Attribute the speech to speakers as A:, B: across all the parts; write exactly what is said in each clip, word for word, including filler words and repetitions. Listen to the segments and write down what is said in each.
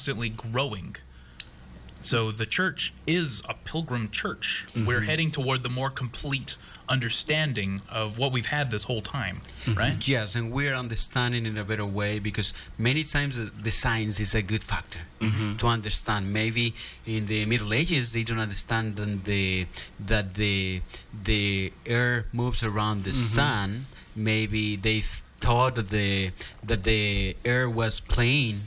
A: constantly growing. So the church is a pilgrim church. Mm-hmm. We're heading toward the more complete understanding of what we've had this whole time, mm-hmm. right?
B: Yes, and we're understanding in a better way, because many times the science is a good factor mm-hmm. to understand. Maybe in the Middle Ages they don't understand the that the the air moves around the mm-hmm. sun. Maybe they th- thought that the that the air was plane.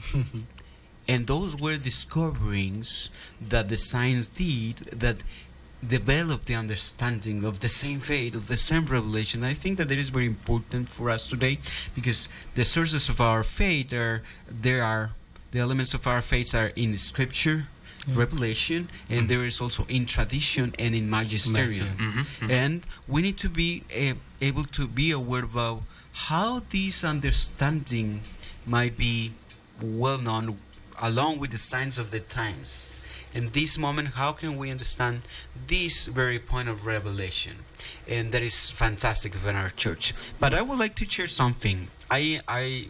B: And those were discoverings that the science did that developed the understanding of the same faith, of the same revelation. I think that that is very important for us today, because the sources of our faith are, there are, the elements of our faith are in Scripture, yeah. revelation, and mm-hmm. there is also in tradition and in magisterium. Mm-hmm. Mm-hmm. And we need to be uh, able to be aware about how this understanding might be well known along with the signs of the times. In this moment, how can we understand this very point of revelation? And that is fantastic in our church. But I would like to share something. I I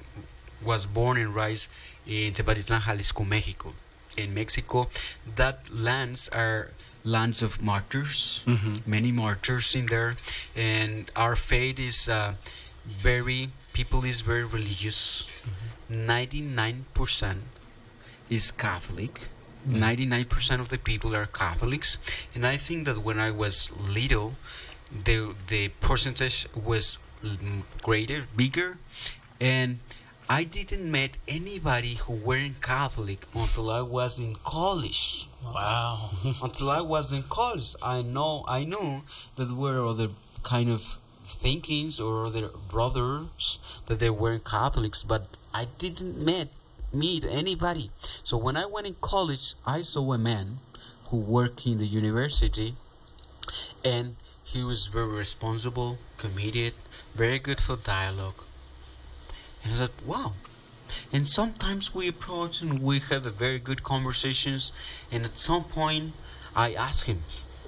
B: was born and raised in Tepatitlán, Jalisco, Mexico. In Mexico, that lands are lands of martyrs, mm-hmm. many martyrs in there. And our faith is uh, very, people is very religious. Mm-hmm. ninety-nine percent is Catholic. ninety-nine percent of the people are Catholics, and I think that when I was little, the the percentage was greater, bigger, and I didn't meet anybody who weren't Catholic until I was in college.
A: Wow!
B: Until I was in college, I know I knew that there were other kind of thinkings or other brothers that they weren't Catholics, but I didn't meet. meet anybody. So when I went in college, I saw a man who worked in the university, and he was very responsible, committed, very good for dialogue. And I said, wow. And sometimes we approach and we have a very good conversations, and at some point I asked him,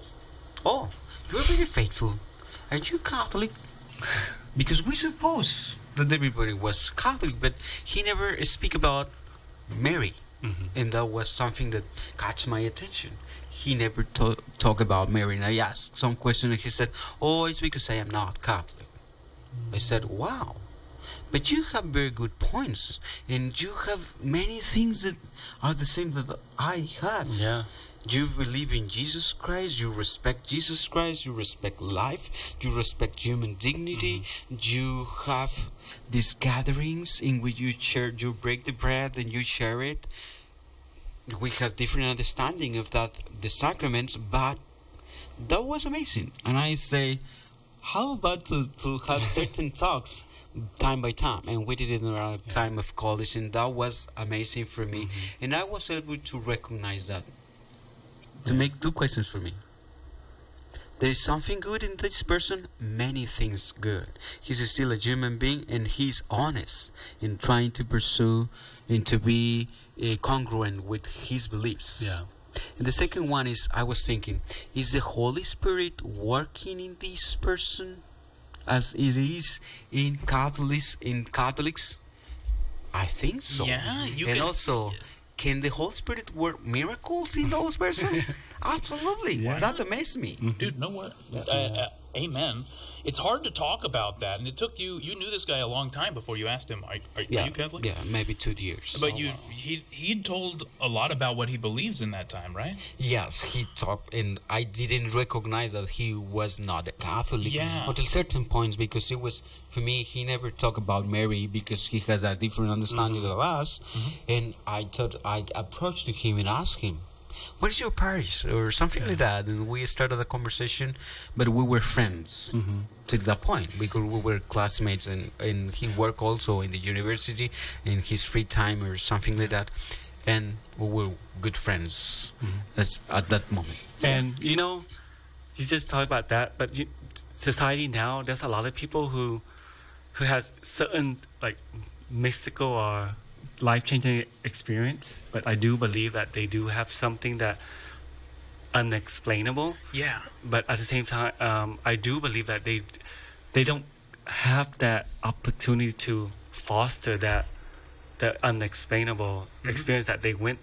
B: oh, you're very faithful. Are you Catholic? Because we suppose that everybody was Catholic, but he never speak about Mary, mm-hmm. and that was something that caught my attention. He never to- talk about Mary, and I asked some question, and he said, "Oh, it's because I am not Catholic." Mm-hmm. I said, "Wow, but you have very good points, and you have many things that are the same that I have."
C: Yeah.
B: You believe in Jesus Christ, you respect Jesus Christ, you respect life, you respect human dignity, mm-hmm. you have these gatherings in which you share, you break the bread and you share it. We have different understanding of that, the sacraments, but that was amazing. And I say, how about to, to have certain talks time by time? And we did it in our yeah. time of college, and that was amazing for me. Mm-hmm. And I was able to recognize that. To make two questions for me. There is something good in this person, many things good. He's still a human being, and he's honest in trying to pursue and to be uh, congruent with his beliefs.
C: Yeah.
B: And the second one is, I was thinking, is the Holy Spirit working in this person as it is in Catholics? In Catholics, I think so.
A: Yeah, you
B: and
A: can
B: also.
A: See
B: Can the Holy Spirit work miracles in those persons? Absolutely.
C: Yeah.
B: That amazed me.
A: Mm-hmm. Dude, no what? Uh, uh, amen. It's hard to talk about that, and it took you. You knew this guy a long time before you asked him. Are, are,
B: yeah.
A: are you Catholic?
B: Yeah, maybe two years.
A: But
B: oh,
A: you,
B: wow.
A: he he'd told a lot about what he believes in that time, right?
B: Yes, he talked, and I didn't recognize that he was not a Catholic
A: yeah.
B: until certain points, because it was, for me, he never talked about Mary because he has a different understanding mm-hmm. of us, mm-hmm. and I thought I approached to him and asked him, where's your parish, or something yeah. like that, and we started a conversation, but we were friends mm-hmm. to that point, because we were classmates, and, and he worked also in the university in his free time or something like that, and we were good friends mm-hmm. at, at that moment.
C: And you know, you just talked about that, but you, society now, there's a lot of people who who has certain like mystical or life-changing experience, but I do believe that they do have something that unexplainable.
A: Yeah.
C: But at the same time, um, I do believe that they they don't have that opportunity to foster that the unexplainable experience that they went